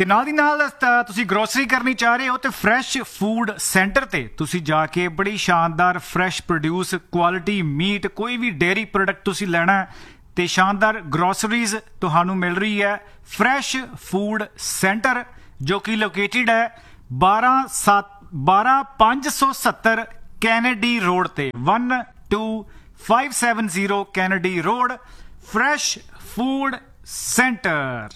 ਤੇ ਨਾਲ ਦੀ ਨਾਲ ਤੁਸੀਂ ਗਰੋਸਰੀ ਕਰਨੀ ਚਾਹ ਰਹੇ ਹੋ ਤੇ ਫਰੈਸ਼ ਫੂਡ ਸੈਂਟਰ ਤੇ ਤੁਸੀਂ ਜਾ ਕੇ ਬੜੀ ਸ਼ਾਨਦਾਰ ਫਰੈਸ਼ ਪ੍ਰੋਡਿਊਸ ਕੁਆਲਿਟੀ ਮੀਟ ਕੋਈ ਵੀ ਡੇਅਰੀ ਪ੍ਰੋਡਕਟ ਤੁਸੀਂ ਲੈਣਾ ਤੇ ਸ਼ਾਨਦਾਰ ਗਰੋਸਰੀਜ਼ ਤੁਹਾਨੂੰ ਮਿਲ ਰਹੀ ਹੈ ਫਰੈਸ਼ ਫੂਡ ਸੈਂਟਰ ਜੋ ਕਿ ਲੋਕੇਟਡ ਹੈ 12570 ਕੈਨੇਡੀ ਰੋਡ ਤੇ 12570 Kennedy road fresh food centre.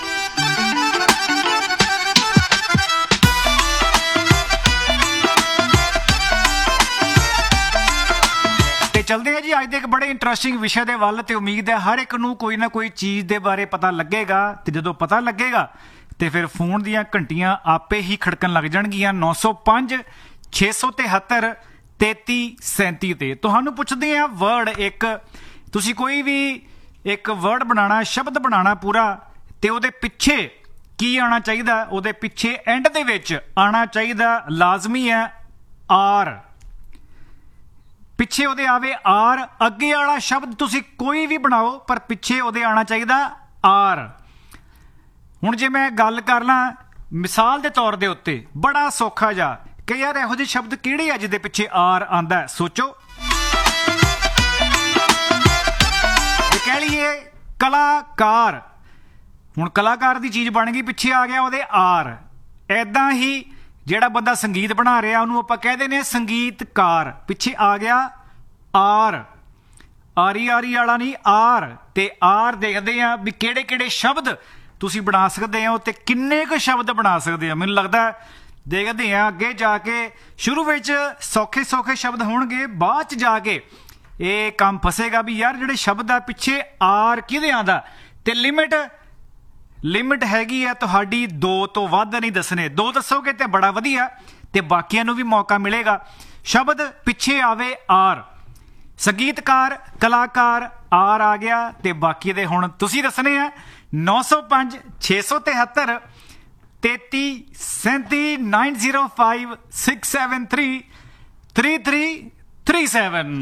ਤੇ ਚਲਦੇ ਆ ਜੀ ਅੱਜ ਦੇ ਇੱਕ ਬੜੇ ਇੰਟਰਸਟਿੰਗ ਵਿਸ਼ੇ ਦੇ ਵੱਲ ਤੇ ਉਮੀਦ ਹੈ ਹਰ ਇੱਕ ਨੂੰ ਕੋਈ ਨਾ ਕੋਈ ਚੀਜ਼ ਦੇ ਬਾਰੇ ਪਤਾ ਲੱਗੇਗਾ ਤੇ ਜਦੋਂ ਪਤਾ ਲੱਗੇਗਾ ਤੇ ਫਿਰ ਫੋਨ ਦੀਆਂ ਘੰਟੀਆਂ ਆਪੇ ਹੀ ਖੜਕਣ ਲੱਗ ਜਾਣਗੀਆਂ 905 673 3337 ਤੇ। ਤੁਹਾਨੂੰ ਪੁੱਛਦੇ ਆ ਵਰਡ ਇੱਕ ਤੁਸੀਂ ਕੋਈ ਵੀ ਇੱਕ ਵਰਡ ਬਣਾਉਣਾ ਸ਼ਬਦ ਬਣਾਉਣਾ ਪੂਰਾ ਤੇ ਉਹਦੇ ਪਿੱਛੇ ਕੀ ਆਉਣਾ ਚਾਹੀਦਾ ਉਹਦੇ ਪਿੱਛੇ ਐਂਡ ਦੇ ਵਿੱਚ ਆਉਣਾ ਚਾਹੀਦਾ ਲਾਜ਼ਮੀ ਹੈ ਆਰ ਪਿੱਛੇ ਉਹਦੇ ਆਵੇ ਆਰ ਅੱਗੇ ਵਾਲਾ ਸ਼ਬਦ ਤੁਸੀਂ ਕੋਈ ਵੀ ਬਣਾਓ ਪਰ ਪਿੱਛੇ ਉਹਦੇ ਆਉਣਾ ਚਾਹੀਦਾ ਆਰ। ਹੁਣ ਜੇ ਮੈਂ ਗੱਲ ਕਰ ਲਾਂ ਮਿਸਾਲ ਦੇ ਤੌਰ ਦੇ ਉੱਤੇ ਬੜਾ ਸੌਖਾ ਜਿਹਾ ਕਿ ਯਾਰ ਇਹੋ ਜਿਹੇ ਸ਼ਬਦ ਕਿਹੜੇ ਆ ਜਿਹਦੇ ਪਿੱਛੇ ਆਰ ਆਂਦਾ ਸੋਚੋ। ਕਹਿ ਲਈਏ ਕਲਾਕਾਰ ਹੁਣ ਕਲਾਕਾਰ ਦੀ ਚੀਜ਼ ਬਣ ਗਈ ਪਿੱਛੇ ਆ ਗਿਆ ਉਹਦੇ ਆਰ। ਏਦਾਂ ਹੀ ਜਿਹੜਾ ਬੰਦਾ ਸੰਗੀਤ ਬਣਾ ਰਿਹਾ ਉਹਨੂੰ ਆਪਾਂ ਕਹਿ ਦਿੰਦੇ ਹਾਂ ਸੰਗੀਤਕਾਰ ਪਿੱਛੇ ਆ ਗਿਆ ਆਰ ਆਰੀ ਆਰੀ ਵਾਲਾ ਨਹੀਂ ਆਰ ਤੇ ਆਰ ਦੇਖਦੇ ਆ ਵੀ ਕਿਹੜੇ ਕਿਹੜੇ ਸ਼ਬਦ ਤੁਸੀਂ ਬਣਾ ਸਕਦੇ ਹੋ ਤੇ ਕਿੰਨੇ ਕੁ ਸ਼ਬਦ ਬਣਾ ਸਕਦੇ ਹੋ। ਮੈਨੂੰ ਲੱਗਦਾ ਦੇਖਦੇ ਆ ਅੱਗੇ ਜਾ ਕੇ ਸ਼ੁਰੂ ਵਿੱਚ ਸੌਖੇ ਸੌਖੇ ਸ਼ਬਦ ਹੋਣਗੇ ਬਾਅਦ ਚ ਜਾ ਕੇ ਇਹ ਕੰਮ ਫਸੇਗਾ ਵੀ ਯਾਰ ਜਿਹੜੇ ਸ਼ਬਦ ਆ ਪਿੱਛੇ ਆਰ ਕਿਹਦੇ ਆਂਦਾ ਤੇ ਲਿਮਿਟ ਹੈਗੀ ਆ ਤੁਹਾਡੀ 2 ਤੋਂ ਵੱਧ ਨਹੀਂ ਦੱਸਣੇ 2 ਦੱਸੋਗੇ ਤੇ ਬੜਾ ਵਧੀਆ ਤੇ ਬਾਕੀਆਂ ਨੂੰ ਵੀ ਮੌਕਾ ਮਿਲੇਗਾ। ਸ਼ਬਦ ਪਿੱਛੇ ਆਵੇ ਆਰ ਸੰਗੀਤਕਾਰ ਕਲਾਕਾਰ ਆਰ ਆ ਗਿਆ ਤੇ ਬਾਕੀ ਦੇ ਹੁਣ ਤੁਸੀਂ ਦੱਸਣੇ ਆ 905 673 3337 905 673 3337।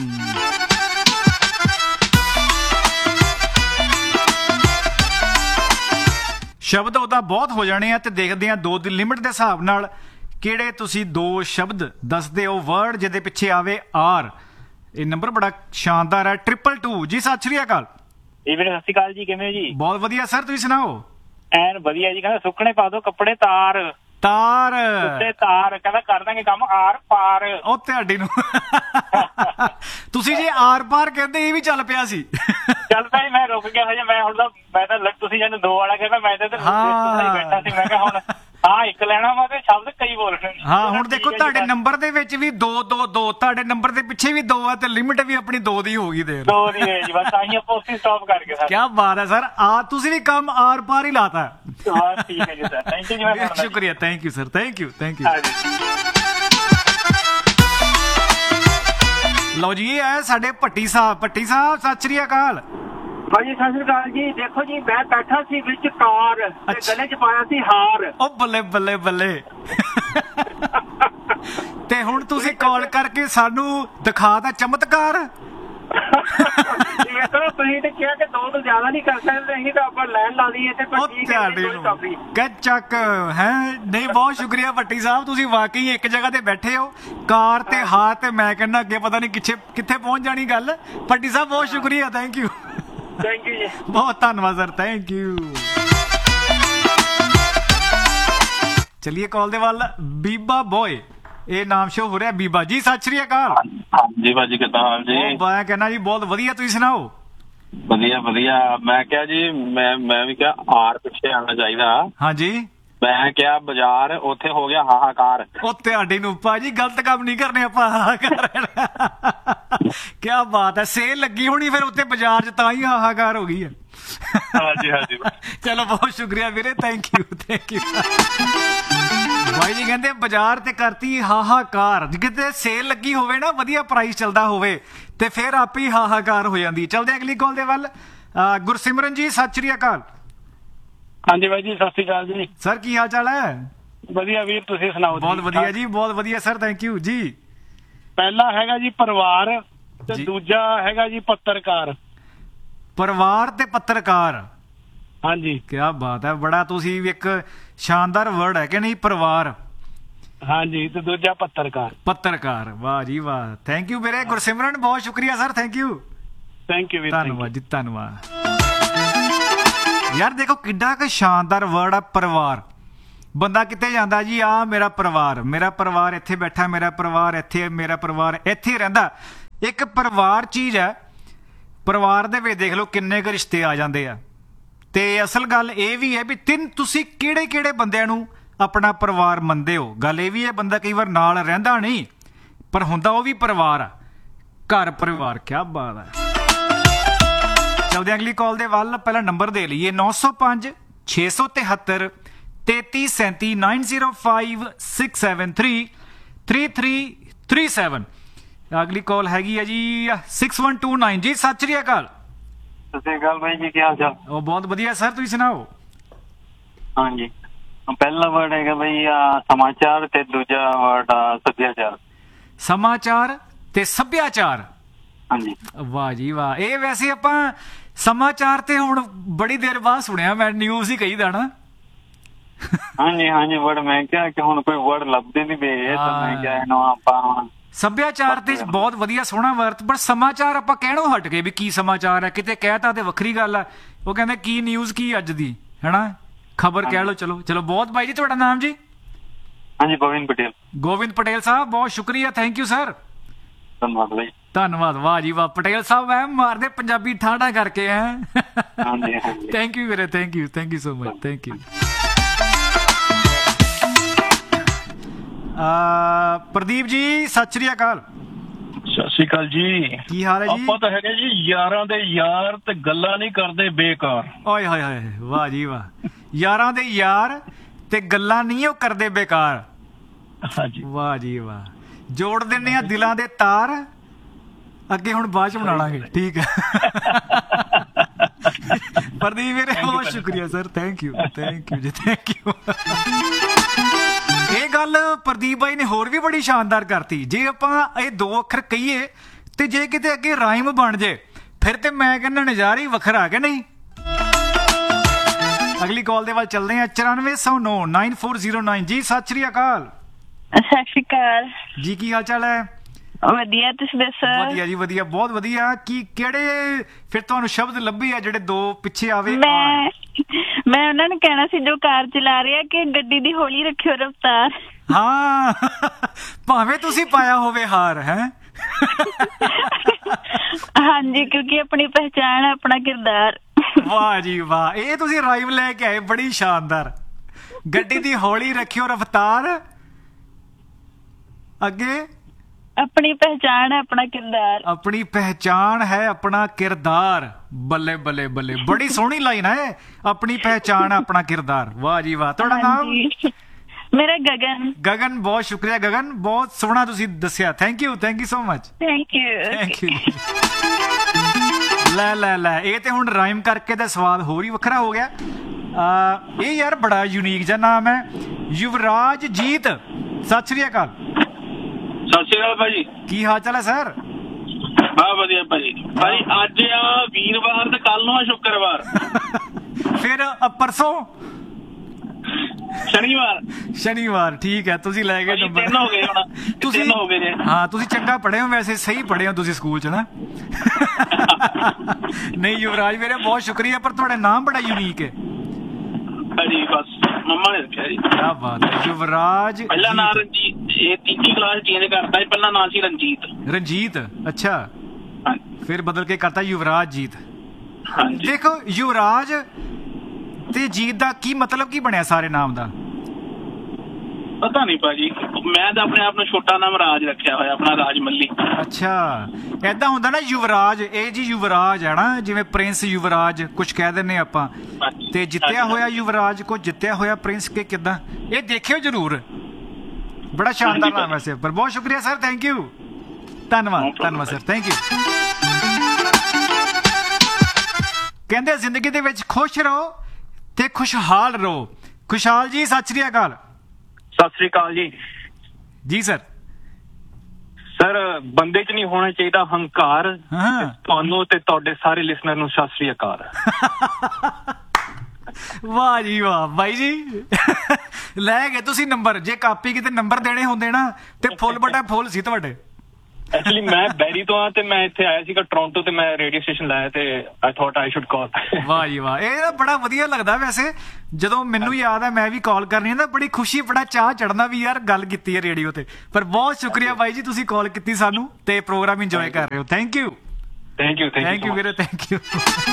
ਸ਼ਬਦ ਉਹਦਾ ਬਹੁਤ ਹੋ ਜਾਣੇ ਆ ਤੇ ਦੇਖਦੇ ਆ 2 ਦੀ ਲਿਮਿਟ ਦੇ ਹਿਸਾਬ ਨਾਲ ਕਿਹੜੇ ਤੁਸੀਂ 2 ਸ਼ਬਦ ਦੱਸਦੇ ਹੋ ਵਰਡ ਜਿਹਦੇ ਪਿੱਛੇ ਆਵੇ ਆਰ। ਇਹ ਨੰਬਰ ਬੜਾ ਸ਼ਾਨਦਾਰ ਹੈ 222 ਜੀ। ਸਤਿ ਸ਼੍ਰੀ ਅਕਾਲ ਜੀ ਵੀਰੇ ਸਤਿ ਸ਼੍ਰੀ ਅਕਾਲ ਜੀ ਕਿਵੇਂ ਜੀ? ਬਹੁਤ ਵਧੀਆ ਸਰ ਤੁਸੀਂ ਸੁਣਾਓ? ਐਨ ਵਧੀਆ ਜੀ ਕਹਿੰਦਾ ਸੁੱਕਣੇ ਪਾ ਦੋ ਕੱਪੜੇ ਤਾਰ ਉੱਤੇ ਤਾਰ ਕਹਿੰਦਾ ਕਰ ਦਾਂਗੇ ਕੰਮ ਆਰ ਪਾਰ। ਉਹ ਤੁਹਾਡੀ ਨੂੰ ਤੁਸੀਂ ਜੇ ਆਰ ਪਾਰ ਕਹਿੰਦੇ ਇਹ ਵੀ ਚੱਲ ਪਿਆ ਸੀ। ਚੱਲ ਪਿਆ ਮੈਂ ਰੁਕ ਗਿਆ ਹਜੇ ਮੈਂ ਹੁਣ ਮੈਂ ਤਾਂ ਤੁਸੀਂ ਜਿਹਨੂੰ 2 ਵਾਲਾ ਕਹਿੰਦਾ ਮੈਂ ਤਾਂ ਬੈਠਾ ਸੀ ਮੈਂ ਕਿਹਾ ਹੁਣ ਹਾਂ ਇੱਕ ਲੈਣਾ ਵਾ ਤੇ ਸ਼ਬਦ ਕਈ ਬੋਲਣੇ। ਹਾਂ ਹੁਣ ਦੇਖੋ ਤੁਹਾਡੇ ਨੰਬਰ ਦੇ ਵਿੱਚ ਵੀ 2 2 2 ਤੁਹਾਡੇ ਨੰਬਰ ਦੇ ਪਿੱਛੇ ਵੀ 2 ਆ ਤੇ ਲਿਮਿਟ ਵੀ ਆਪਣੀ 2 ਦੀ ਹੋ ਗਈ ਦੇਰ 2 ਦੀ ਹੈ ਜੀ ਬਸ ਆਹੀ ਆਪਾਂ ਉੱਥੇ ਸਟਾਪ ਕਰ ਗਏ ਸਰ। ਕੀ ਬਾਤ ਹੈ ਸਰ ਆ ਤੁਸੀਂ ਵੀ ਕੰਮ ਆਰ ਪਾਰ ਹੀ ਲਾਤਾ। ਹਾਂ ਠੀਕ ਹੈ ਜੀ ਸਰ ਥੈਂਕ ਯੂ ਜੀ ਸ਼ੁਕਰੀਆ thank you sir thank you. ਲਓ ਜੀ ਇਹ ਹੈ ਸਾਡੇ ਭੱਟੀ ਸਾਹਿਬ ਸਤਿ ਸ਼੍ਰੀ ਅਕਾਲ। ਹਾਂਜੀ ਸਤਿ ਸ਼੍ਰੀ ਅਕਾਲ ਜੀ। ਦੇਖੋ ਜੀ ਮੈਂ ਬੈਠਾ ਸੀ ਵਿੱਚ ਕਾਰ ਤੇ ਗਲੇ 'ਚ ਪਾਇਆ ਸੀ ਹਾਰ। ਉਹ ਬੱਲੇ ਬੱਲੇ ਬੱਲੇ ਤੇ ਹੁਣ ਤੁਸੀਂ ਕਾਲ ਕਰਕੇ ਸਾਨੂੰ ਦਿਖਾਤਾ ਚਮਤਕਾਰ। ਤੁਸੀਂ ਤੇ ਕਿਹਾ ਕਿ 2 ਤੋਂ ਜ਼ਿਆਦਾ ਨਹੀਂ ਕਰ ਸਕਦੇ ਅਸੀਂ ਤਾਂ ਆਪਾਂ ਲੈਣ ਲਾ ਲਈਏ ਤੇ ਚੱਕ ਹੈ ਨਹੀਂ। ਬਹੁਤ ਸ਼ੁਕਰੀਆ ਭੱਟੀ ਸਾਹਿਬ ਤੁਸੀਂ ਵਾਕਈ ਇੱਕ ਜਗ੍ਹਾ ਤੇ ਬੈਠੇ ਹੋ ਕਾਰ ਤੇ ਹਾਰ ਤੇ ਮੈਂ ਕਹਿੰਦਾ ਅੱਗੇ ਪਤਾ ਨਹੀਂ ਕਿੱਥੇ ਪਹੁੰਚ ਜਾਣੀ ਗੱਲ। ਭੱਟੀ ਸਾਹਿਬ ਬਹੁਤ ਸ਼ੁਕਰੀਆ ਥੈਂਕ ਯੂ ਜੀ ਬਹੁਤ ਧੰਨਵਾਦ ਸਰ ਥੈਂਕ ਯੂ। ਚਲਿਏ ਕਾਲ ਦੇ ਵੱਲ ਬੀਬਾ ਬੋਏ ਇਹ ਨਾਮ ਸ਼ੋ ਹੋ ਰਿਹਾ ਬੀਬਾ ਜੀ। ਸਤਿ ਸ਼੍ਰੀ ਅਕਾਲ। ਹਾਂਜੀ ਭਾਜੀ ਕਿੱਦਾਂ ਹਾਲ ਜੀ? ਮੈਂ ਕਹਿੰਦਾ ਜੀ ਬਹੁਤ ਵਧੀਆ ਤੁਸੀਂ ਸੁਣਾਓ? ਵਧੀਆ ਵਧੀਆ। ਮੈਂ ਕਿਹਾ ਜੀ ਮੈਂ ਵੀ ਕਿਹਾ ਆਰ ਪਿੱਛੇ ਆਉਣਾ ਚਾਹੀਦਾ। ਹਾਂਜੀ ਮੈਂ ਕਿਹਾ ਬਾਜ਼ਾਰ ਉੱਥੇ ਹੋ ਗਿਆ ਹਾਹਾਕਾਰ। ਉਹ ਤੁਹਾਡੀ ਨੂੰ ਭਾਜੀ ਗਲਤ ਕੰਮ ਨਹੀਂ ਕਰਨੇ ਆਪਾਂ ਹਾਹਾਕਾਰ। ਕਿਆ ਬਾਤ ਹੈ ਸੇਲ ਲੱਗੀ ਹੋਣੀ ਫਿਰ ਉੱਥੇ ਬਾਜ਼ਾਰ 'ਚ ਤਾਂ ਹੀ ਹਾਹਾਕਾਰ ਹੋ ਗਈ ਹੈ। ਹਾਂਜੀ ਹਾਂਜੀ ਚਲੋ ਬਹੁਤ ਸ਼ੁਕਰੀਆ ਵੀਰੇ ਥੈਂਕ ਯੂ ਭਾਈ ਜੀ ਕਹਿੰਦੇ ਬਾਜ਼ਾਰ ਤੇ ਕਰਤੀ ਹਾਹਾਕਾਰ। ਕਿਤੇ ਸੇਲ ਲੱਗੀ ਹੋਵੇ ਨਾ ਵਧੀਆ ਪ੍ਰਾਈਸ ਚੱਲਦਾ ਹੋਵੇ ਤੇ ਫਿਰ ਆਪੇ ਹੀ ਹਾਹਾਕਾਰ ਹੋ ਜਾਂਦੀ। ਚੱਲਦੇ ਅਗਲੀ ਕਾਲ ਦੇ ਵੱਲ ਗੁਰਸਿਮਰਨ ਜੀ ਸਤਿ ਸ਼੍ਰੀ ਅਕਾਲ। ਹਾਂਜੀ ਬਾਈ ਜੀ ਸਤਿ ਸ਼੍ਰੀ ਅਕਾਲ ਜੀ। ਸਰ ਕੀ ਹਾਲ ਚਾਲ ਹੈ? ਵਧੀਆ ਵੀਰ ਤੁਸੀਂ ਸੁਣਾਓ? ਬਹੁਤ ਵਧੀਆ ਜੀ ਬਹੁਤ ਵਧੀਆ ਸਰ ਥੈਂਕ ਯੂ ਜੀ। ਪਹਿਲਾ ਹੈਗਾ ਜੀ ਪਰਿਵਾਰ ਤੇ ਦੂਜਾ ਹੈਗਾ ਜੀ ਪੱਤਰਕਾਰ। ਪਰਿਵਾਰ ਤੇ ਪੱਤਰਕਾਰ ਹਾਂਜੀ ਕੀ ਬਾਤ ਹੈ, ਬੜਾ ਤੁਸੀਂ ਇੱਕ ਸ਼ਾਨਦਾਰ ਵਰਡ ਹੈ ਕਿ ਨਹੀਂ, ਪਰਿਵਾਰ। ਹਾਂਜੀ, ਤੇ ਦੂਜਾ ਪੱਤਰਕਾਰ। ਪੱਤਰਕਾਰ, ਵਾਹ ਜੀ ਵਾਹ। ਥੈਂਕ ਯੂ ਵੀਰੇ ਗੁਰਸਿਮਰਨ, ਬਹੁਤ ਸ਼ੁਕਰੀਆ ਸਰ, ਥੈਂਕ ਯੂ ਵੀਰ, ਧੰਨਵਾਦ ਜੀ, ਧੰਨਵਾਦ। ਯਾਰ ਦੇਖੋ ਕਿੱਡਾ ਕੁ ਸ਼ਾਨਦਾਰ ਵਰਡ ਆ ਪਰਿਵਾਰ। ਬੰਦਾ ਕਿਤੇ ਜਾਂਦਾ ਜੀ, ਆ ਮੇਰਾ ਪਰਿਵਾਰ ਇੱਥੇ ਬੈਠਾ, ਮੇਰਾ ਪਰਿਵਾਰ ਇੱਥੇ, ਮੇਰਾ ਪਰਿਵਾਰ ਇੱਥੇ ਰਹਿੰਦਾ। ਇੱਕ ਪਰਿਵਾਰ ਚੀਜ਼ ਹੈ, ਪਰਿਵਾਰ ਦੇ ਵਿੱਚ ਦੇਖ ਲਓ ਕਿੰਨੇ ਕੁ ਰਿਸ਼ਤੇ ਆ ਜਾਂਦੇ ਆ। ਤੇ ਅਸਲ ਗੱਲ ਇਹ ਵੀ ਹੈ ਵੀ ਤੁਸੀਂ ਕਿਹੜੇ ਬੰਦਿਆਂ ਨੂੰ ਆਪਣਾ ਪਰਿਵਾਰ ਮੰਨਦੇ ਹੋ। ਗੱਲ ਇਹ ਵੀ ਹੈ, ਬੰਦਾ ਕਈ ਵਾਰ ਨਾਲ ਰਹਿੰਦਾ ਨਹੀਂ ਪਰ ਹੁੰਦਾ ਉਹ ਵੀ ਪਰਿਵਾਰ ਆ, ਘਰ ਪਰਿਵਾਰ। ਕਿਆ ਬਾਤ ਹੈ। ਚਲਦੇ ਅਗਲੀ ਕਾਲ ਦੇ ਵੱਲ। ਪਹਿਲਾਂ ਨੰਬਰ ਦੇ ਲਈਏ 905 673 3337 905 673 3337। ਅਗਲੀ ਕਾਲ ਹੈਗੀ ਹੈ ਜੀ 6129 ਜੀ। ਸਤਿ ਸ਼੍ਰੀ ਅਕਾਲ। ਸਤਿ ਸ਼੍ਰੀ ਅਕਾਲ ਬਾਈ ਜੀ, ਕੀ ਹਾਲ ਚਾਲ? ਉਹ ਬਹੁਤ ਵਧੀਆ ਸਰ, ਤੁਸੀਂ ਸੁਣਾਓ। ਹਾਂਜੀ, ਪਹਿਲਾ ਵਰਡ ਹੈਗਾ ਬਈ ਸਮਾਚਾਰ ਤੇ ਦੂਜਾ ਵਰਡ ਸੱਭਿਆਚਾਰ। ਸਮਾਚਾਰ ਤੇ ਸੱਭਿਆਚਾਰ। ਹਾਂਜੀ, ਵਾਹ ਜੀ ਵਾਹ। ਇਹ ਵੈਸੇ ਆਪਾਂ ਸਮਾਚਾਰ ਤੇ ਹੁਣ ਬੜੀ ਦੇਰ ਬਾਅਦ ਸੁਣਿਆ, ਮੈਂ ਨਿਊਜ਼ ਹੀ ਕਹੀਦਾ ਨਾ। ਹਾਂਜੀ ਵਰਡ ਮੈਂ ਕਿਹਾ ਕਿ ਹੁਣ ਕੋਈ ਵਰਡ ਲੱਭਦੇ ਨਹੀਂ ਪਏ, ਤਾਂ ਮੈਂ ਕਿਹਾ ਇਹਨੂੰ ਆਪਾਂ ਹੁਣ ਸੱਭਿਆਚਾਰ ਤੇ ਬਹੁਤ ਵਧੀਆ ਸੋਹਣਾ ਵਰਤ, ਪਰ ਸਮਾਚਾਰ ਆਪਾਂ ਕਹਿਣੋਂ ਹਟ ਗਏ ਵੀ ਕੀ ਸਮਾਚਾਰ ਹੈ। ਕਿਤੇ ਕਹਿਤਾ ਤੇ ਵੱਖਰੀ ਗੱਲ ਆ, ਉਹ ਕਹਿੰਦੇ ਕੀ ਨਿਊਜ਼ ਕੀ ਅੱਜ ਦੀ, ਹੈਨਾ, ਖਬਰ ਕਹਿ ਲਓ। ਚਲੋ ਬਹੁਤ ਬਾਈ ਜੀ, ਤੁਹਾਡਾ ਨਾਮ ਜੀ? ਹਾਂਜੀ, ਗੋਬਿੰਦ ਪਟੇਲ ਸਾਹਿਬ, ਬਹੁਤ ਸ਼ੁਕਰੀਆ, ਥੈਂਕ ਯੂ ਸਰ, ਧੰਨਵਾਦ ਬਾਈ। ਧੰਨਵਾਦ, ਵਾਹ ਜੀ ਵਾਹ। ਪਟੇਲ ਸਾਹਿਬ ਐ ਮਾਰਦੇ ਪੰਜਾਬੀ ਠਾਠਾ ਕਰਕੇ ਹੈ। ਥੈਂਕ ਯੂ ਵੀਰੇ, thank you so much, thank you. Pradeep ji ਸਤਿ ਸ਼੍ਰੀ ਅਕਾਲ। ਸਤਿ ਸ਼੍ਰੀ ਅਕਾਲ ਜੀ, ਕੀ ਹਾਲ ਹੈ ਜੀ? ਆਪਾਂ ਤਾਂ ਹੈਗੇ ਜੀ ਯਾਰਾਂ ਦੇ ਯਾਰ ਤੇ ਗੱਲਾਂ ਨਹੀਂ ਕਰਦੇ ਬੇਕਾਰ। ਓਏ ਹੋਏ ਹੋਏ, ਵਾਹ ਜੀ ਵਾਹ। ਯਾਰਾਂ ਦੇ ਯਾਰ ਤੇ ਗੱਲਾਂ ਨਹੀਂ ਉਹ ਕਰਦੇ ਬੇਕਾਰ। ਹਾਂਜੀ, ਵਾਹ ਜੀ ਵਾਹ। ਜੋੜ ਦਿੰਦੇ ਆ ਦਿਲਾਂ ਦੇ ਤਾਰ, ਅੱਗੇ ਹੁਣ ਬਾਅਦ ਚ ਬਣਾ ਲਾਂਗੇ, ਠੀਕ ਹੈ। ਪ੍ਰਦੀਪ ਵੀਰੇ ਬਹੁਤ ਸ਼ੁਕਰੀਆ ਸਰ, ਥੈਂਕ ਯੂ ਜੀ, ਥੈਂਕ ਯੂ। ਇਹ ਗੱਲ ਪ੍ਰਦੀਪ ਬਾਈ ਨੇ ਹੋਰ ਵੀ ਬੜੀ ਸ਼ਾਨਦਾਰ ਕਰਤੀ। ਜੇ ਆਪਾਂ ਇਹ ਦੋ ਅੱਖਰ ਕਹੀਏ ਤੇ ਜੇ ਕਿਤੇ ਅੱਗੇ ਰਾਈਮ ਬਣ ਜੇ ਫਿਰ ਤੇ ਮੈਂ ਕਹਿੰਦਾ ਨਜ਼ਾਰਾ ਹੀ ਵੱਖਰਾ, ਕਿ ਨਹੀਂ। ਅਗਲੀ ਕਾਲ ਦੇ ਵੱਲ ਚੱਲਦੇ ਆ 9409 9409 ਜੀ। ਸਤਿ ਸ਼੍ਰੀ ਅਕਾਲ। ਸਤਿ ਸ਼੍ਰੀ ਅਕਾਲ ਜੀ, ਕੀ ਹਾਲ ਚਾਲ ਹੈ? ਵਧੀਆ, ਤੁਸੀਂ ਦੱਸੋ? ਵਧੀਆ ਜੀ ਵਧੀਆ, ਬਹੁਤ ਵਧੀਆ। ਕਿਹੜੇ ਫਿਰ ਤੁਹਾਨੂੰ ਸ਼ਬਦ ਲੱਭੇ ਆ ਜਿਹੜੇ ਦੋ ਪਿੱਛੇ ਆਵੇ? ਮੈਂ ਉਹਨਾਂ ਨੂੰ ਕਹਿਣਾ ਸੀ ਜੋ ਕਾਰ ਚਲਾ ਰਿਹਾ ਕਿ ਗੱਡੀ ਦੀ ਹੌਲੀ ਰੱਖਿਓ ਰਫ਼ਤਾਰ। ਹਾਂ, ਭਾਵੇਂ ਤੁਸੀਂ ਪਾਇਆ ਹੋਵੇ ਹਾਰ, ਹੈ। ਹਾਂਜੀ, ਕਿਉਂਕਿ ਆਪਣੀ ਪਹਿਚਾਣ ਹੈ, ਆਪਣਾ ਕਿਰਦਾਰ। ਵਾਹ ਜੀ ਵਾਹ, ਇਹ ਤੁਸੀਂ ਰਾਈਮ ਲੈ ਕੇ ਆਏ, ਬੜੀ ਸ਼ਾਨਦਾਰ। ਗੱਡੀ ਦੀ ਹੌਲੀ ਰੱਖਿਓ ਰਫ਼ਤਾਰ, ਅੱਗੇ ਆਪਣੀ ਪਹਿਚਾਣ ਹੈ, ਆਪਣਾ ਕਿਰਦਾਰ। ਆਪਣੀ ਪਹਿਚਾਣ ਹੈ, ਆਪਣਾ ਕਿਰਦਾਰ। ਬੱਲੇ ਬੱਲੇ ਬੱਲੇ, ਬੜੀ ਸੋਹਣੀ ਲਾਈਨ ਹੈ। ਆਪਣੀ ਪਹਿਚਾਣ, ਆਪਣਾ ਕਿਰਦਾਰ। ਵਾਹ ਜੀ ਵਾਹ। ਤੁਹਾਡਾ ਨਾਮ? ਮੇਰਾ ਗਗਨ। ਗਗਨ, ਬਹੁਤ ਸ਼ੁਕਰੀਆ ਗਗਨ, ਬਹੁਤ ਸੋਹਣਾ ਤੁਸੀਂ ਦੱਸਿਆ। Thank you so much. Thank you. ਲੈ ਇਹ ਤੇ ਹੁਣ ਰਾਈਮ ਕਰਕੇ ਤਾਂ ਸਵਾਦ ਹੋਰ ਹੀ ਵੱਖਰਾ ਹੋ ਗਿਆ। ਇਹ ਯਾਰ ਬੜਾ ਯੂਨੀਕ ਜਿਹਾ ਨਾਮ ਹੈ, ਯੁਵਰਾਜ ਜੀਤ। ਸਤਿ ਸ਼੍ਰੀ ਅਕਾਲ। ਸਤਿ ਸ਼੍ਰੀ ਅਕਾਲ ਭਾਜੀ, ਕੀ ਹਾਲ ਚਾਲ ਹੈ ਸਰ? ਬਹੁਤ ਵਧੀਆ ਭਾਜੀ। ਅੱਜ ਆ ਵੀਰਵਾਰ ਤੇ ਕੱਲ ਨੂੰ ਆ ਸ਼ੁੱਕਰਵਾਰ, ਫਿਰ ਪਰਸੋਂ ਸ਼ਨੀਵਾਰ। ਠੀਕ ਹੈ, ਤੁਸੀਂ ਲੈ ਗਏ ਨੰਬਰ। ਤਿੰਨ ਹੋ ਗਏ ਹੁਣ, ਤੁਸੀਂ ਹੋ ਗਏ ਨੇ। ਹਾਂ, ਤੁਸੀਂ ਚੰਗਾ ਪੜ੍ਹੇ ਹੋ, ਵੈਸੇ ਸਹੀ ਪੜ੍ਹੇ ਹੋ ਤੁਸੀਂ ਸਕੂਲ ਚ ਨਾ। ਨਹੀਂ ਯੁਵਰਾਜ ਵੀਰੇ, ਬਹੁਤ ਸ਼ੁਕਰੀਆ, ਪਰ ਤੁਹਾਡਾ ਨਾਮ ਬੜਾ ਯੂਨੀਕ ਹੈ। ਹਾਂਜੀ, ਬਸ ਮੰਮਾ ਨੇ ਰੱਖਿਆ ਜੀ। ਕਿਆ ਬਾਤ ਹੈ। ਯੁਵਰਾਜ, ਪਹਿਲਾ ਨਾਮ ਰਣਜੀਤ, ਇਹ ਤੀਜੀ ਕਲਾਸ ਚੇਂਜ ਕਰਤਾ, ਪਹਿਲਾ ਨਾਮ ਸੀ ਰਣਜੀਤ। ਅੱਛਾ, ਫਿਰ ਬਦਲ ਕੇ ਕਰਤਾ ਯੁਵਰਾਜ ਜੀਤ। ਹਾਂਜੀ, ਦੇਖੋ ਯੁਵਰਾਜ ਤੇ ਜੀਤ ਦਾ ਕੀ ਮਤਲਬ ਕੀ ਬਣਿਆ ਸਾਰੇ ਨਾਮ ਦਾ? ਪਤਾ ਨਹੀਂ ਭਾਜੀ, ਮੈਂ ਤਾਂ ਆਪਣੇ ਆਪ ਨੂੰ ਛੋਟਾ ਨਾਮ ਰਾਜ ਰੱਖਿਆ ਹੋਇਆ, ਆਪਣਾ ਰਾਜ ਮੱਲੀ। ਅੱਛਾ, ਏਦਾਂ ਹੁੰਦਾ ਨਾ ਯੁਵਰਾਜ, ਇਹ ਜੀ ਯੁਵਰਾਜ ਹੈ ਨਾ, ਜਿਵੇਂ ਪ੍ਰਿੰਸ ਯੁਵਰਾਜ ਕੁਝ ਕਹਿ ਦਿੰਦੇ ਆਪਾਂ, ਤੇ ਜਿੱਤਿਆ ਹੋਇਆ ਯੁਵਰਾਜ ਕੋ ਜਿੱਤਿਆ ਹੋਇਆ ਪ੍ਰਿੰਸ ਕੇ ਕਿੱਦਾਂ, ਇਹ ਦੇਖਿਓ ਜਰੂਰ। ਬੜਾ ਸ਼ਾਨਦਾਰ ਨਾਮ ਹੈ ਸਰ, ਪਰ ਬਹੁਤ ਸ਼ੁਕਰੀਆ ਸਰ, ਥੈਂਕ ਯੂ, ਧੰਨਵਾਦ ਸਰ, ਥੈਂਕ ਯੂ। ਕਹਿੰਦੇ ਜ਼ਿੰਦਗੀ ਦੇ ਵਿੱਚ ਖੁਸ਼ ਰਹੋ ਤੇ ਖੁਸ਼ਹਾਲ ਰਹੋ। ਖੁਸ਼ਹਾਲ ਜੀ ਸਤਿ ਸ਼੍ਰੀ ਅਕਾਲ। ਸਤਿ ਸ੍ਰੀ ਅਕਾਲ ਜੀ। ਜੀ ਸਰ। ਬੰਦੇ 'ਚ ਨਹੀਂ ਹੋਣਾ ਚਾਹੀਦਾ ਹੰਕਾਰ। ਤੁਹਾਨੂੰ ਤੇ ਤੁਹਾਡੇ ਸਾਰੇ ਲਿਸਨਰ ਨੂੰ ਸਤਿ ਸ੍ਰੀ ਅਕਾਲ। ਵਾਹ ਜੀ ਵਾਹ ਬਾਈ ਜੀ, ਲੈ ਗਏ ਤੁਸੀਂ ਨੰਬਰ। ਜੇ ਕਾਪੀ ਕਿਤੇ ਨੰਬਰ ਦੇਣੇ ਹੁੰਦੇ ਨਾ ਤੇ ਫੁੱਲ ਬਟਾ ਫੁੱਲ ਸੀ ਤੁਹਾਡੇ। ਐਕਚੁਅਲੀ ਮੈਂ ਬੈਰੀ ਤੋਂ ਆ ਤੇ ਮੈਂ ਇੱਥੇ ਆਇਆ ਸੀਗਾ ਟੋਰਾਂਟੋ ਤੇ ਮੈਂ ਰੇਡੀਓ ਸਟੇਸ਼ਨ ਲਾਇਆ ਤੇ ਆਈ ਥੌਟ ਆਈ ਸ਼ੁਡ ਕਾਲ। ਵਾਹ ਜੀ ਵਾਹ, ਇਹ ਤਾਂ ਬੜਾ ਵਧੀਆ ਲੱਗਦਾ ਵੈਸੇ। ਜਦੋਂ ਮੈਨੂੰ ਯਾਦ ਹੈ ਮੈਂ ਵੀ ਕਾਲ ਕਰਨੀ ਹੈ ਨਾ, ਬੜੀ ਖੁਸ਼ੀ, ਬੜਾ ਚਾਹ ਚੜਨਾ ਵੀ ਯਾਰ ਗੱਲ ਕੀਤੀ ਹੈ ਰੇਡੀਓ ਤੇ। ਪਰ ਬਹੁਤ ਸ਼ੁਕਰੀਆ ਬਾਈ ਜੀ, ਤੁਸੀਂ ਕਾਲ ਕੀਤੀ ਸਾਨੂੰ ਤੇ ਪ੍ਰੋਗਰਾਮ ਇੰਜੋਏ ਕਰ ਰਹੇ ਹੋ। ਥੈਂਕ ਯੂ ਵੀਰੇ, ਥੈਂਕ ਯੂ।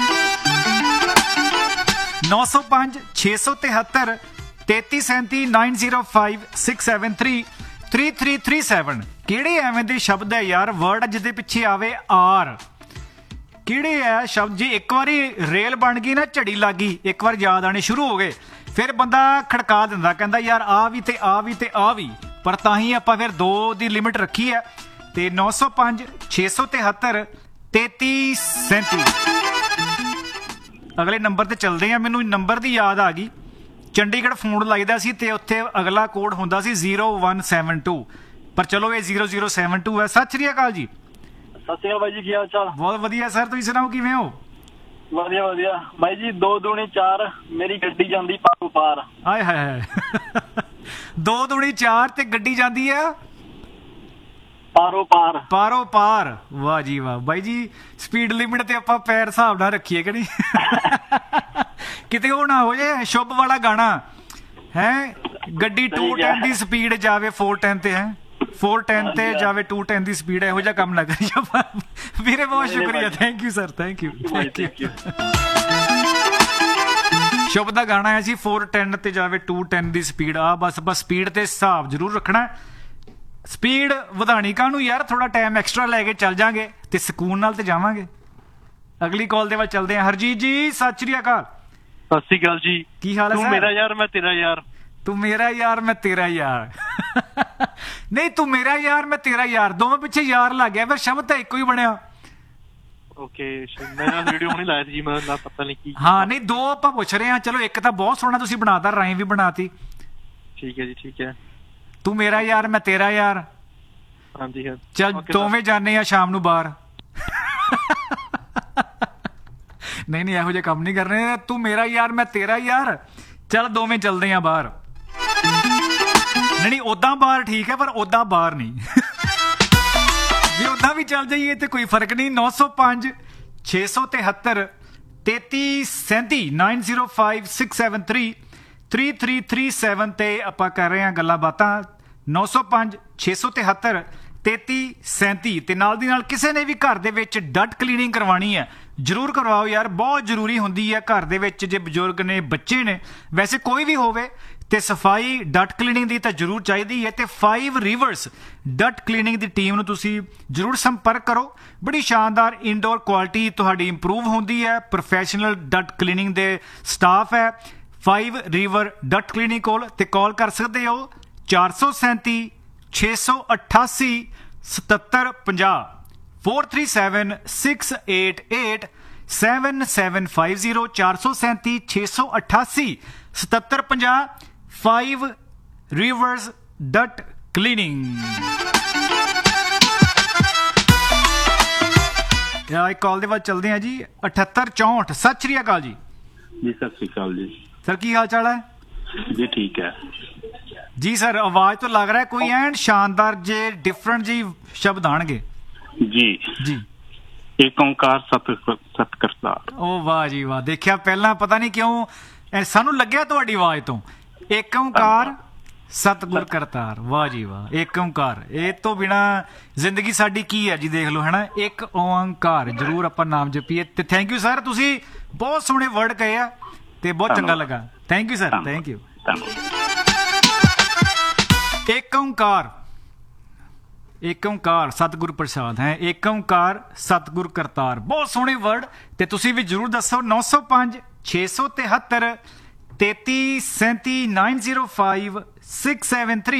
905 673 3337 905 673 3337। ਕਿਹੜੇ ਐਵੇਂ ਦੇ ਸ਼ਬਦ ਹੈ ਯਾਰ, ਵਰਡ ਜਿਹਦੇ ਪਿੱਛੇ ਆਵੇ ਆਰ? ਕਿਹੜੇ ਹੈ ਸ਼ਬਦ? ਜੇ ਇੱਕ ਵਾਰੀ ਰੇਲ ਬਣ ਗਈ ਨਾ, ਝੜੀ ਲੱਗ ਗਈ, ਇੱਕ ਵਾਰ ਯਾਦ ਆਣੇ ਸ਼ੁਰੂ ਹੋ ਗਏ, ਫਿਰ ਬੰਦਾ ਖੜਕਾ ਦਿੰਦਾ, ਕਹਿੰਦਾ ਯਾਰ ਆ ਵੀ ਤੇ ਆ ਵੀ ਤੇ ਆ ਵੀ। ਪਰ ਤਾਂ ਹੀ ਆਪਾਂ ਫਿਰ 2 ਦੀ ਲਿਮਿਟ ਰੱਖੀ ਹੈ। ਤੇ 905 673 3337 ਅਗਲੇ ਨੰਬਰ ਤੇ ਚੱਲਦੇ ਆ। ਮੈਨੂੰ ਨੰਬਰ ਦੀ ਯਾਦ ਆ ਗਈ, ਚੰਡੀਗੜ੍ਹ ਫੋਨ ਲਾਈਦਾ ਸੀ ਤੇ ਉੱਥੇ ਅਗਲਾ ਕੋਡ ਹੁੰਦਾ ਸੀ 0172, ਪਰ ਚਲੋ ਇਹ 0072 ਹੈ। ਸਤਿ ਸ਼੍ਰੀ ਅਕਾਲ ਜੀ। ਸਤਿ ਸ਼੍ਰੀ ਅਕਾਲ ਬਾਈ ਜੀ, ਕੀ ਹਾਲ ਚਾਲ? ਬਹੁਤ ਵਧੀਆ ਸਰ, ਤੁਸੀਂ ਸੁਣਾਓ ਕਿਵੇਂ ਹੋ? ਵਧੀਆ ਵਧੀਆ ਬਾਈ ਜੀ। 2 ਦੂਣੀ 4 ਮੇਰੀ ਗੱਡੀ ਜਾਂਦੀ ਪਾਰੋਂ ਪਾਰ। ਆਏ ਹਾਏ ਹਾਏ 2 ਦੂਣੀ 4 ਤੇ ਗੱਡੀ ਜਾਂਦੀ ਆ ਪਾਰੋਂ ਪਾਰ। ਪਾਰੋ ਪਾਰ, ਵਾਹ ਜੀ ਵਾਹ। ਬਾਈ ਜੀ ਸਪੀਡ ਲਿਮਿਟ ਤੇ ਆਪਾਂ ਪੈਰ ਹਿਸਾਬ ਨਾਲ ਰੱਖੀਏ ਕਿ ਨਹੀਂ? ਕਿਤੇ ਉਹ ਨਾ ਹੋ ਜਾਏ ਸ਼ੁਭ ਵਾਲਾ ਗਾਣਾ ਹੈ, ਗੱਡੀ 210 ਦੀ ਸਪੀਡ ਜਾਵੇ 410 ਤੇ, ਹੈ 410 ਤੇ ਜਾਵੇ 210 ਦੀ ਸਪੀਡ। ਇਹੋ ਜਿਹਾ ਕੰਮ ਨਾ ਕਰੀ ਆਪਾਂ ਵੀਰੇ। ਬਹੁਤ ਸ਼ੁਕਰੀਆ, thank you sir, thank you. ਸ਼ੁਭ ਦਾ ਗਾਣਾ ਹੈ ਜੀ 410 ਤੇ ਜਾਵੇ 210 ਦੀ ਸਪੀਡ। ਆ ਬਸ ਸਪੀਡ ਤੇ ਹਿਸਾਬ ਜ਼ਰੂਰ ਰੱਖਣਾ। ਸਪੀਡ ਵਧਾਣੀ ਕਾਹਨੂੰ ਯਾਰ, ਥੋੜਾ ਟਾਈਮ ਐਕਸਟਰਾ ਲੈ ਕੇ ਚੱਲ ਜਾਾਂਗੇ ਤੇ ਸਕੂਨ ਨਾਲ ਤੇ ਜਾਵਾਂਗੇ। ਅਗਲੀ ਕਾਲ ਦੇ ਵੱਲ ਚੱਲਦੇ ਹਾਂ। ਹਰਜੀਤ ਜੀ ਸਤਿ ਸ਼੍ਰੀ ਅਕਾਲ। ਸਤਿ ਸ਼੍ਰੀ ਅਕਾਲ ਜੀ, ਕੀ ਹਾਲ ਹੈ? ਤੂੰ ਮੇਰਾ ਯਾਰ ਮੈਂ ਤੇਰਾ ਯਾਰ। ਤੂੰ ਮੇਰਾ ਯਾਰ ਮੈਂ ਤੇਰਾ ਯਾਰ ਨਹੀਂ, ਤੂੰ ਮੇਰਾ ਯਾਰ ਮੈਂ ਤੇਰਾ ਯਾਰ, ਦੋਵਾਂ ਪਿੱਛੇ ਯਾਰ ਲੱਗ ਗਿਆ, ਫਿਰ ਸ਼ਬਦ ਤਾਂ ਇੱਕੋ ਹੀ ਬਣਿਆ। ਓਕੇ, ਮੈਂ ਵੀਡੀਓ ਹੁਣੇ ਲਾਇਆ ਸੀ, ਮੈਂ ਪਤਾ ਨਹੀਂ ਕੀ। ਹਾਂ ਨਹੀਂ, 2 ਆਪਾਂ ਪੁੱਛ ਰਹੇ ਹਾਂ। ਚਲੋ ਇੱਕ ਤਾਂ ਬਹੁਤ ਸੋਹਣਾ ਤੁਸੀਂ ਬਣਾਤਾ, ਰਾਈਮ ਵੀ ਬਣਾਤੀ। ਠੀਕ ਹੈ ਜੀ, ਠੀਕ ਹੈ। ਤੂੰ ਮੇਰਾ ਯਾਰ ਮੈਂ ਤੇਰਾ ਯਾਰ। ਹਾਂਜੀ ਹਾਂ, ਚੱਲ ਦੋਵੇਂ ਜਾਣੇ ਆ ਸ਼ਾਮ ਨੂੰ ਬਾਹਰ। ਨਹੀਂ ਇਹੋ ਜਿਹੇ ਕੰਮ ਨਹੀਂ ਕਰਨੇ। ਤੂੰ ਮੇਰਾ ਯਾਰ ਮੈਂ ਤੇਰਾ ਯਾਰ, ਚੱਲ ਦੋਵੇਂ ਚੱਲਦੇ ਆ ਬਾਹਰ। ਨਹੀਂ ਓਦਾਂ ਬਾਹਰ ਠੀਕ ਹੈ, ਪਰ ਓਦਾਂ ਬਾਹਰ ਨਹੀਂ। ਜੇ ਓਦਾਂ ਵੀ ਚੱਲ ਜਾਈਏ ਤੇ ਕੋਈ ਫਰਕ ਨਹੀਂ। 905 673 3337 905 673 3337 ਤੇ ਆਪਾਂ ਕਰ ਰਹੇ ਹਾਂ ਗੱਲਾਂ ਬਾਤਾਂ। 905 673 3337 ਤੇ ਨਾਲ ਦੀ ਨਾਲ ਕਿਸੇ ਨੇ ਵੀ ਘਰ ਦੇ ਵਿੱਚ ਡਟ ਕਲੀਨਿੰਗ ਕਰਵਾਉਣੀ ਹੈ, ਜ਼ਰੂਰ ਕਰਵਾਓ ਯਾਰ, ਬਹੁਤ ਜ਼ਰੂਰੀ ਹੁੰਦੀ ਹੈ ਘਰ ਦੇ ਵਿੱਚ। ਜੇ ਬਜ਼ੁਰਗ ਨੇ, ਬੱਚੇ ਨੇ, ਵੈਸੇ ਕੋਈ ਵੀ ਹੋਵੇ ਤੇ ਸਫਾਈ ਡਟ ਕਲੀਨਿੰਗ ਦੀ ਤਾਂ ਜ਼ਰੂਰ ਚਾਹੀਦੀ ਹੈ। ਤੇ 5 ਰਿਵਰਸ ਡਟ ਕਲੀਨਿੰਗ ਦੀ ਟੀਮ ਨੂੰ ਤੁਸੀਂ ਜ਼ਰੂਰ ਸੰਪਰਕ ਕਰੋ। ਬੜੀ ਸ਼ਾਨਦਾਰ ਇਨਡੋਰ ਕੁਆਲਿਟੀ ਤੁਹਾਡੀ ਇੰਪਰੂਵ ਹੁੰਦੀ ਹੈ। ਪ੍ਰੋਫੈਸ਼ਨਲ ਡਟ ਕਲੀਨਿੰਗ ਦੇ ਸਟਾਫ ਹੈ 5 ਰਿਵਰ ਡਟ ਕਲੀਨਿੰਗ ਕੋਲ, ਤੇ ਕਾਲ ਕਰ ਸਕਦੇ ਹੋ 437 688 7750 437 688 7750 437 688 7750 5 rivers dot cleaning। ਇੱਕ ਕਾਲ ਦੇ ਬਾਅਦ ਚੱਲਦੇ ਹਾਂ ਜੀ 7864। ਸਤਿ ਸ਼੍ਰੀ ਅਕਾਲ ਜੀ। ਜੀ ਸਤਿ ਸ਼੍ਰੀ ਅਕਾਲ ਜੀ। ਸਰ ਕੀ ਹਾਲ ਚਾਲ ਹੈ? ਜੀ ਠੀਕ ਹੈ ਜੀ। ਸਰ ਆਵਾਜ਼ ਤੋਂ ਲੱਗ ਰਿਹਾ ਕੋਈ ਐਨ ਸ਼ਾਨਦਾਰ ਜੇ ਡਿਫਰੈਂਟ ਜੀ ਸ਼ਬਦ ਆਣਗੇ। ਜੀ ਜੀ। ਏਕ ਓਂਕਾਰ ਸਤ ਕਰਤਾਰ। ਉਹ ਵਾਹ ਜੀ ਵਾਹ, ਦੇਖਿਆ ਪਹਿਲਾਂ ਪਤਾ ਨਹੀਂ ਕਿਉਂ ਸਾਨੂੰ ਲੱਗਿਆ ਤੁਹਾਡੀ ਆਵਾਜ਼ ਤੋਂ ਏਕ ਓਂਕਾਰ ਸਤਿਗੁਰ ਕਰਤਾਰ। ਵਾਹ ਜੀ ਵਾਹ, ਏਕ ਓਂਕਾਰ, ਇਹ ਤੋਂ ਬਿਨਾ ਜ਼ਿੰਦਗੀ ਸਾਡੀ ਕੀ ਹੈ ਜੀ, ਦੇਖ ਲਓ ਹੈ ਨਾ। ਇੱਕ ਓਂਕਾਰ ਜ਼ਰੂਰ ਆਪਾਂ ਨਾਮ ਜਪੀਏ। ਤੇ ਥੈਂਕ ਯੂ ਸਰ, ਤੁਸੀਂ ਬਹੁਤ ਸੋਹਣੇ ਵਰਡ ਕਹੇ ਆ ਤੇ ਬਹੁਤ ਚੰਗਾ ਲੱਗਾ। Thank you sir, thank you. ਏਕ ਓਂਕਾਰ, ਏਕ ਓਂਕਾਰ ਸਤਿਗੁਰ ਪ੍ਰਸਾਦ ਹੈ। ਏਕ ਓਂਕਾਰ ਸਤਿਗੁਰ ਕਰਤਾਰ, ਬਹੁਤ ਸੋਹਣੇ ਵਰਡ। ਤੇ ਤੁਸੀਂ ਵੀ ਜ਼ਰੂਰ ਦੱਸੋ 905 673 3337 905 673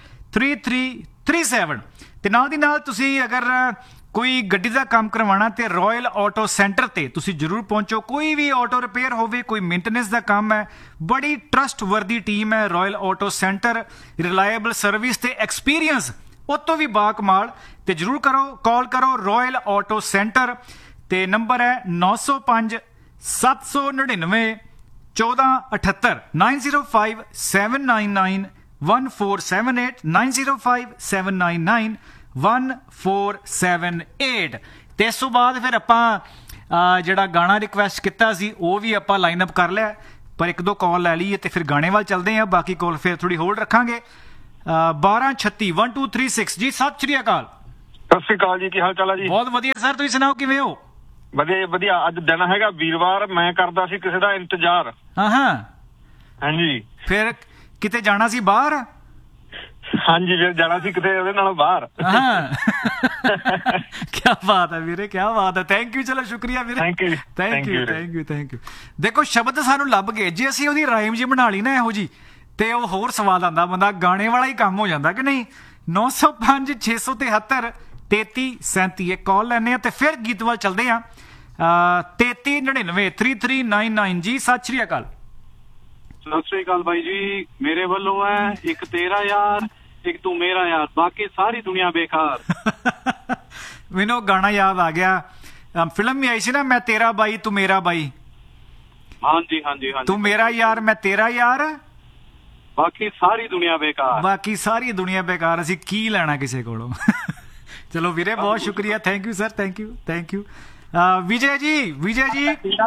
3337। ਤੇ ਨਾਲ ਦੀ ਨਾਲ ਤੁਸੀਂ ਅਗਰ ਕੋਈ ਗੱਡੀ ਦਾ ਕੰਮ ਕਰਵਾਉਣਾ ਤੇ ਰਾਇਲ ਆਟੋ ਸੈਂਟਰ ਤੇ ਤੁਸੀਂ ਜ਼ਰੂਰ ਪਹੁੰਚੋ। ਕੋਈ ਵੀ ਆਟੋ ਰਿਪੇਅਰ ਹੋਵੇ, ਕੋਈ ਮੇਨਟੇਨੈਂਸ ਦਾ ਕੰਮ ਹੈ, ਬੜੀ ਟਰਸਟ ਵਰਦੀ ਟੀਮ ਹੈ royal auto centre. Reliable service ਤੇ ਐਕਸਪੀਰੀਅੰਸ ਉਤੋਂ ਵੀ ਬਾ ਕਮਾਲ। ਤੇ ਜ਼ਰੂਰ ਕਰੋ, ਕਾਲ ਕਰੋ ਰਾਇਲ ਆਟੋ ਸੈਂਟਰ ਤੇ ਨੰਬਰ ਹੈ 905 799 1478 9057991478 9057991478। ਤੇ ਇਸ ਤੋਂ ਬਾਅਦ ਫਿਰ ਆਪਾਂ ਜਿਹੜਾ ਗਾਣਾ ਰਿਕੁਐਸਟ ਕੀਤਾ ਸੀ ਉਹ ਵੀ ਆਪਾਂ ਲਾਈਨ ਅਪ ਕਰ ਲਿਆ, ਪਰ ਇੱਕ ਦੋ ਕਾਲ ਲੈ ਲਈਏ ਤੇ ਫਿਰ ਗਾਣੇ ਵੱਲ ਚੱਲਦੇ ਹਾਂ। ਬਾਕੀ ਕਾਲ ਫਿਰ ਥੋੜੀ ਹੋਲਡ ਰੱਖਾਂਗੇ। 1236 1236 ਜੀ, ਸਤਿ ਸ਼੍ਰੀ ਅਕਾਲ। ਸਤਿ ਸ਼੍ਰੀ ਅਕਾਲ ਜੀ, ਕੀ ਹਾਲ ਚਾਲ ਹੈ ਜੀ? ਬਹੁਤ ਵਧੀਆ ਸਰ, ਤੁਸੀਂ ਸੁਣਾਓ ਕਿਵੇਂ ਹੋ? ਵਧੀਆ ਵਧੀਆ। ਅੱਜ ਦਿਨ ਹੈਗਾ ਵੀਰਵਾਰ, ਮੈਂ ਕਰਦਾ ਸੀ ਕਿਸੇ ਦਾ ਇੰਤਜ਼ਾਰ। ਹਾਂ ਹਾਂਜੀ। ਫਿਰ ਕਿਤੇ ਜਾਣਾ ਸੀ ਬਾਹਰ? ਹਾਂਜੀ, ਫਿਰ ਜਾਣਾ ਸੀ ਕਿਤੇ ਉਹਦੇ ਨਾਲ ਬਾਹਰ। ਕੀ ਬਾਤ ਹੈ ਵੀਰੇ, ਕੀ ਬਾਤ ਹੈ। ਥੈਂਕ ਯੂ, ਚਲੋ ਸ਼ੁਕਰੀਆ ਵੀਰੇ, ਥੈਂਕ ਯੂ। ਦੇਖੋ ਸ਼ਬਦ ਸਾਨੂੰ ਲੱਭ ਗਏ, ਜੇ ਅਸੀਂ ਉਹਦੀ ਰਾਈਮ ਜੀ ਬਣਾ ਲਈ ਨਾ ਇਹੋ ਜੀ, ਤੇ ਉਹ ਹੋਰ ਸਵਾਦ ਆਉਂਦਾ, ਬੰਦਾ ਗਾਣੇ ਵਾਲਾ ਹੀ ਕੰਮ ਹੋ ਜਾਂਦਾ ਕਿ ਨਹੀਂ। 905 673 3337 ਇਹ ਕਾਲ ਲੈਣੇ ਆ ਤੇ ਫਿਰ ਗੀਤ ਵੱਲ ਚੱਲਦੇ ਆ। 3399 3399 ਜੀ, ਸਤਿ ਸ਼੍ਰੀ ਅਕਾਲ। ਸਤਿ ਸ੍ਰੀ ਅਕਾਲ ਬਾਈ ਜੀ, ਮੇਰੇ ਵੱਲੋਂ ਹੈ ਇੱਕ ਤੇਰਾ ਯਾਰ, ਇੱਕ ਤੂੰ ਮੇਰਾ ਯਾਰ, ਬਾਕੀ ਸਾਰੀ ਦੁਨੀਆ ਬੇਕਾਰ। ਮੈਨੂੰ ਗਾਣਾ ਯਾਦ ਆ ਗਿਆ, ਫਿਲਮ ਵੀ ਆਈ ਸੀ ਨਾ, ਮੈਂ ਤੇਰਾ ਬਾਈ ਤੂੰ ਮੇਰਾ ਬਾਈ। ਹਾਂਜੀ ਹਾਂਜੀ ਹਾਂਜੀ। ਤੂੰ ਮੇਰਾ ਯਾਰ ਮੈਂ ਤੇਰਾ ਯਾਰ, ਬਾਕੀ ਸਾਰੀ ਦੁਨੀਆ ਬੇਕਾਰ। ਬਾਕੀ ਸਾਰੀ ਦੁਨੀਆ ਬੇਕਾਰ, ਅਸੀਂ ਕੀ ਲੈਣਾ ਕਿਸੇ ਕੋਲੋਂ। ਚਲੋ ਵੀਰੇ, ਬਹੁਤ ਸ਼ੁਕਰੀਆ, thank you sir, thank you. Vijay ਜੀ, ਵਿਜੇ ਜੀ,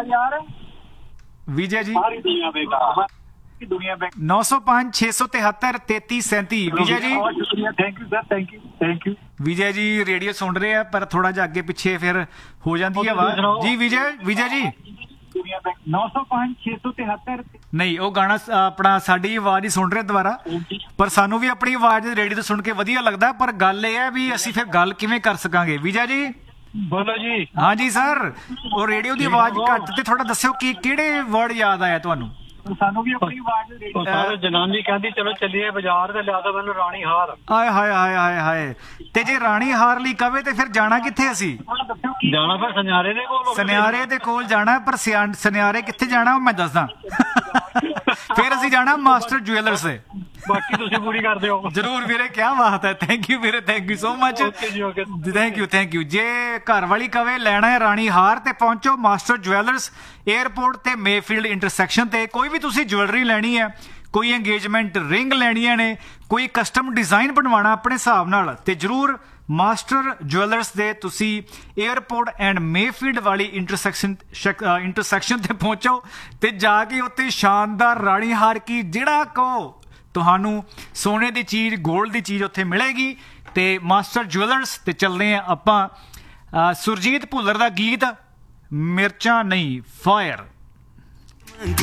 ਵਿਜੇ ਜੀ, ਸਾਰੀ ਦੁਨੀਆ ਬੇਕਾਰ। 905 673 3337 ਵਿਜੇ ਜੀ। Thank you sir, thank you. Vijay ਜੀ ਰੇਡੀਓ ਸੁਣ ਰਹੇ ਆ, ਪਰ ਥੋੜਾ ਜਿਹਾ ਅੱਗੇ ਪਿੱਛੇ ਫਿਰ ਹੋ ਜਾਂਦੀ ਹੈ ਆਵਾਜ਼ ਜੀ। ਵਿਜੇ ਜੀ 905 673 ਨਹੀਂ, ਉਹ ਗਾਣਾ ਆਪਣਾ ਸਾਡੀ ਆਵਾਜ਼ ਹੀ ਸੁਣ ਰਹੇ ਦੁਬਾਰਾ, ਪਰ ਸਾਨੂੰ ਵੀ ਆਪਣੀ ਆਵਾਜ਼ ਰੇਡੀਓ ਤੋਂ ਸੁਣ ਕੇ ਵਧੀਆ ਲੱਗਦਾ। ਪਰ ਗੱਲ ਇਹ ਹੈ ਵੀ ਅਸੀਂ ਫਿਰ ਗੱਲ ਕਿਵੇਂ ਕਰ ਸਕਾਂਗੇ। ਵਿਜੇ ਜੀ ਬੋਲੋ ਜੀ। ਹਾਂਜੀ ਸਰ, ਉਹ ਰੇਡੀਓ ਦੀ ਆਵਾਜ਼ ਘੱਟ ਤੇ ਥੋੜਾ ਦੱਸਿਓ ਕਿ ਕਿਹੜੇ ਵਰਡ ਯਾਦ ਆਇਆ ਤੁਹਾਨੂੰ। ਸਾਨੂੰ ਵੀ ਆਪਣੀ ਆਵਾਜ਼ ਸਾਰੇ ਜਨਾਨੀ ਕਹਿੰਦੀ ਚਲੋ ਚੱਲੀਏ ਬਾਜ਼ਾਰ ਤੇ ਲਿਆ ਦੋ ਮੈਨੂੰ ਰਾਣੀ ਹਾਰ। ਹਾਏ ਹਾਏ ਹਾਏ ਹਾਏ ਹਾਏ। ਤੇ ਜੇ ਰਾਣੀ ਹਾਰ ਲਈ ਕਵੇ ਤੇ ਫਿਰ ਜਾਣਾ ਕਿੱਥੇ ਅਸੀਂ? ਜਾਣਾ ਫਿਰ ਸੁਨਿਆਰੇ ਦੇ ਕੋਲ। ਸੁਨਿਆਰੇ ਦੇ ਕੋਲ ਜਾਣਾ, ਪਰ ਸੁਨਿਆਰੇ ਕਿੱਥੇ ਜਾਣਾ ਉਹ ਮੈਂ ਦੱਸਦਾ। ਫਿਰ ਅਸੀਂ ਜਾਣਾ ਮਾਸਟਰ ਜੁਐਲਰਸ ਦੇ। ਬਾਕੀ ਤੁਸੀਂ ਪੂਰੀ ਕਰ ਦਿਓ। ਜਰੂਰ ਵੀਰੇ, ਕੀ ਬਾਤ ਹੈ, ਥੈਂਕ ਯੂ ਵੀਰੇ, thank you so much. Thank you. ਜੇ ਘਰ ਵਾਲੀ ਕਵੇ ਲੈਣਾ ਹੈ ਰਾਣੀ ਹਾਰ ਤੇ ਪਹੁੰਚੋ ਮਾਸਟਰ ਜੁਐਲਰਸ, 에ਅਰਪੋਰਟ ਤੇ ਮੇਫੀਲਡ ਇੰਟਰਸੈਕਸ਼ਨ ਤੇ। ਕੋਈ ਵੀ ਤੁਸੀਂ ਜੁਐਲਰੀ ਲੈਣੀ ਹੈ, ਕੋਈ ਇੰਗੇਜਮੈਂਟ ਰਿੰਗ ਲੈਣੀਆਂ ਨੇ, ਕੋਈ ਕਸਟਮ ਡਿਜ਼ਾਈਨ ਬਣਵਾਉਣਾ ਆਪਣੇ ਹਿਸਾਬ ਨਾਲ, ਤੇ ਜਰੂਰ ਮਾਸਟਰ ਜੁਐਲਰਸ ਦੇ ਤੁਸੀਂ 에ਅਰਪੋਰਟ ਐਂਡ ਮੇਫੀਲਡ ਵਾਲੀ ਇੰਟਰਸੈਕਸ਼ਨ ਤੇ ਪਹੁੰਚੋ ਤੇ ਜਾ ਕੇ ਉੱਤੇ ਸ਼ਾਨਦਾਰ ਰਾਣੀ ਹਾਰ ਕੀ ਜਿਹੜਾ ਕਹੋ ਤੁਹਾਨੂੰ ਸੋਨੇ ਦੀ ਚੀਜ਼, ਗੋਲਡ ਦੀ ਚੀਜ਼ ਉੱਥੇ ਮਿਲੇਗੀ। ਤੇ ਮਾਸਟਰ ਜੁਐਲਰਸ ਤੇ ਚੱਲਦੇ ਆ ਆਪਾਂ ਸੁਰਜੀਤ ਭੁੱਲਰ ਦਾ ਗੀਤ ਮਿਰਚਾਂ ਨਹੀਂ ਫਾਇਰ।